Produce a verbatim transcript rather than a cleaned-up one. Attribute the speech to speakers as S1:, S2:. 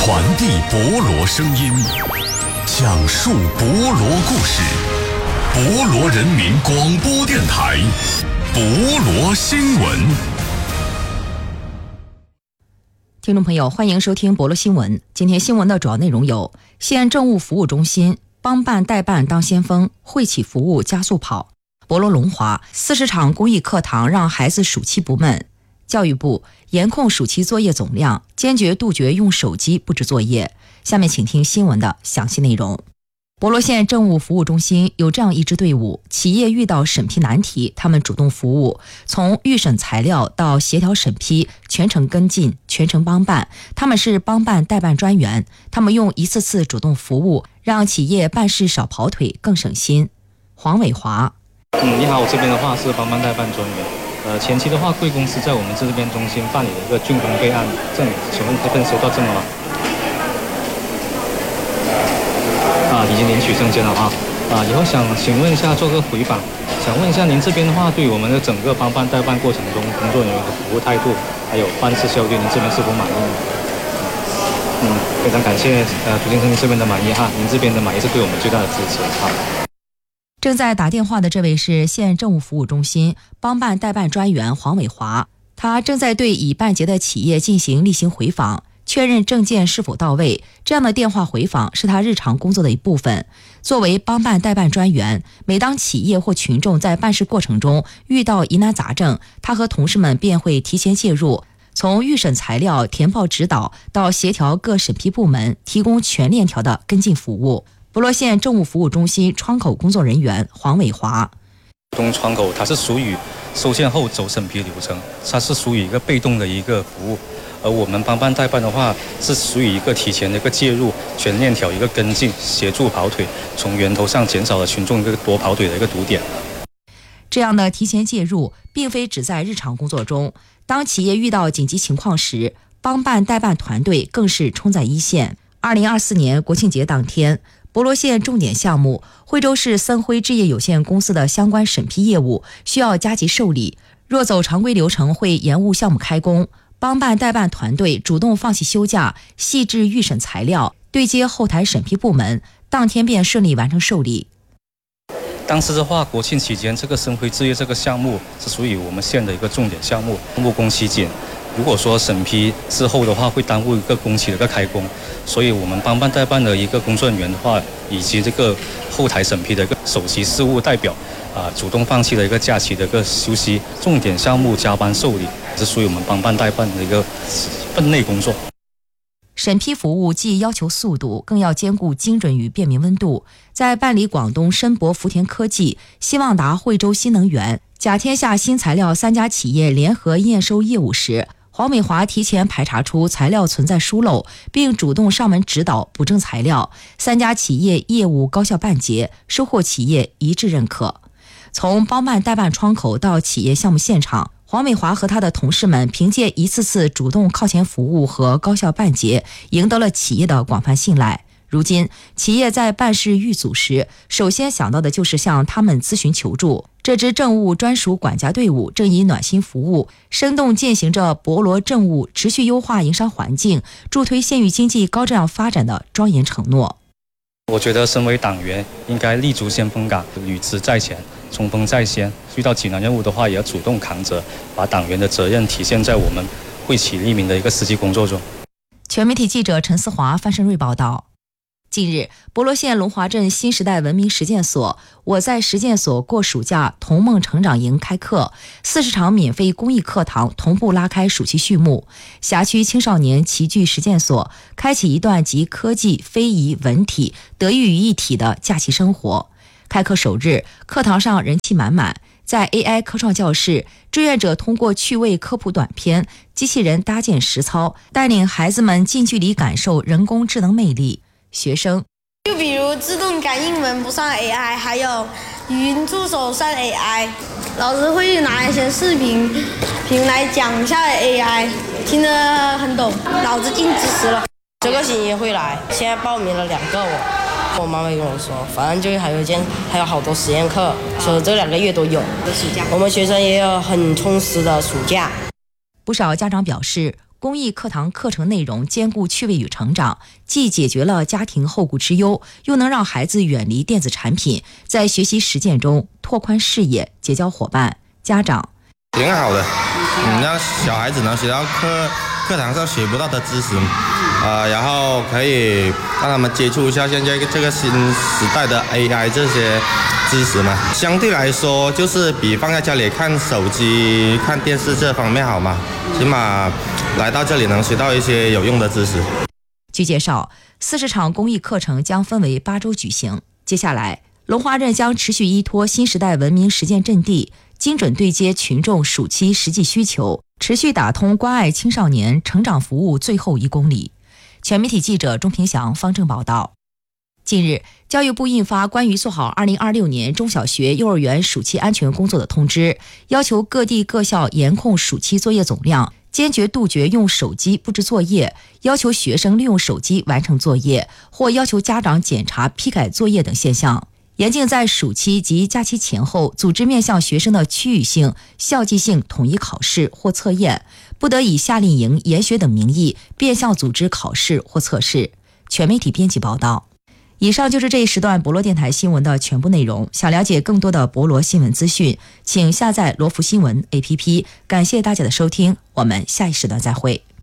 S1: 传递博罗声音，讲述博罗故事。博罗人民广播电台，博罗新闻。
S2: 听众朋友，欢迎收听博罗新闻。今天新闻的主要内容有：县政务服务中心帮办代办当先锋，惠企服务加速跑；博罗龙华四十场公益课堂让孩子暑期不闷；教育部严控暑期作业总量，坚决杜绝用手机布置作业。下面请听新闻的详细内容。博罗县政务服务中心有这样一支队伍，企业遇到审批难题，他们主动服务，从预审材料到协调审批，全程跟进，全程帮办。他们是帮办代办专员，他们用一次次主动服务，让企业办事少跑腿，更省心。黄伟华，
S3: 嗯，你好，我这边的话是帮办代办专员。呃，前期的话，贵公司在我们这边中心办理了一个竣工备案证，请问这份收到证了吗？啊，已经领取证件了哈。啊，以后想请问一下，做个回访，想问一下您这边的话，对我们的整个帮办代办过程中工作人员的服务态度，还有办事效率，您这边是否满意呢？嗯，非常感谢呃朱先生这边的满意哈，您这边的满意是对我们最大的支持哈。
S2: 正在打电话的这位是县政务服务中心帮办代办专员黄伟华，他正在对已办结的企业进行例行回访，确认证件是否到位。这样的电话回访是他日常工作的一部分。作为帮办代办专员，每当企业或群众在办事过程中遇到疑难杂症，他和同事们便会提前介入，从预审材料、填报指导到协调各审批部门，提供全链条的跟进服务。博罗县政务服务中心窗口工作人员黄伟华，
S3: 东窗口它是属于收件后走审批流程，它是属于一个被动的一个服务，而我们帮办代办的话是属于一个提前的一个介入，全链条一个跟进，协助跑腿，从源头上减少了群众一个多跑腿的一个堵点。
S2: 这样的提前介入并非只在日常工作中，当企业遇到紧急情况时，帮办代办团队更是冲在一线。二零二四年国庆节当天，博罗县重点项目惠州市森辉置业有限公司的相关审批业务需要加急受理，若走常规流程会延误项目开工。帮办代办团队主动放弃休假，细致预审材料，对接后台审批部门，当天便顺利完成受理。
S3: 当时的话，国庆期间这个森辉置业这个项目是属于我们县的一个重点项目，木工期紧，如果说审批之后的话，会耽误一个工期的一个开工，所以我们帮办代办的一个工作人员的话，以及这个后台审批的一个首席事务代表啊、呃，主动放弃了一个假期的一个休息，重点项目加班受理，是属于我们帮办代办的一个分内工作。
S2: 审批服务既要求速度，更要兼顾精准与便民温度。在办理广东申博福田科技、希望达惠州新能源、甲天下新材料三家企业联合验收业务时，黄美华提前排查出材料存在疏漏，并主动上门指导补正材料，三家企业业务高效办结，收获企业一致认可。从帮办代办窗口到企业项目现场，黄美华和他的同事们凭借一次次主动靠前服务和高效办结，赢得了企业的广泛信赖。如今，企业在办事遇阻时，首先想到的就是向他们咨询求助。这支政务专属管家队伍正以暖心服务，生动践行着博罗政务持续优化营商环境、助推县域经济高质量发展的庄严承诺。
S3: 我觉得身为党员应该立足先锋岗，履职在前，冲锋在先，遇到济难任务的话也要主动扛责，把党员的责任体现在我们惠企利民的一个实际工作中。
S2: 全媒体记者陈思华、范胜瑞报道。近日，博罗县龙华镇新时代文明实践所我在实践所过暑假童梦成长营开课，四十场免费公益课堂同步拉开暑期序幕。辖区青少年齐聚实践所，开启一段集科技、非遗、文体德育于一体的假期生活。开课首日，课堂上人气满满。在 A I 科创教室，志愿者通过趣味科普短片、机器人搭建实操，带领孩子们近距离感受人工智能魅力。学生
S4: 就比如自动感应门不算 A I， 还有语音助手算 A I。老师会拿一些视频频来讲一下 A I， 听得很懂，脑子进知识了。
S5: 这个星期会来，现在报名了两个我。我妈妈跟我说，反正就还有一件，还有好多实验课，所以这两个月都有。我们学生也有很充实的暑假。
S2: 不少家长表示， 公益课堂课程内容兼顾趣味与成长，既解决了家庭后顾之忧，又能让孩子远离电子产品，在学习实践中拓宽视野，结交伙伴。家长
S6: 挺好的，嗯，让小孩子能学到课课堂上学不到的知识，呃，然后可以让他们接触一下现在这个新时代的 A I 这些知识嘛。相对来说，就是比放在家里看手机、看电视这方面好嘛，起码来到这里能学到一些有用的知识。
S2: 据介绍，四十场公益课程将分为八周举行。接下来，龙华镇将持续依托新时代文明实践阵地，精准对接群众暑期实际需求，持续打通关爱青少年成长服务最后一公里。全媒体记者钟平祥、方正报道。近日，教育部印发关于做好二零二六年中小学、幼儿园暑期安全工作的通知，要求各地各校严控暑期作业总量，坚决杜绝用手机布置作业，要求学生利用手机完成作业，或要求家长检查批改作业等现象。严禁在暑期及假期前后组织面向学生的区域性、校际性统一考试或测验，不得以夏令营、研学等名义变相组织考试或测试。全媒体编辑报道。以上就是这一时段博罗电台新闻的全部内容。想了解更多的博罗新闻资讯，请下载罗福新闻 A P P。感谢大家的收听，我们下一时段再会。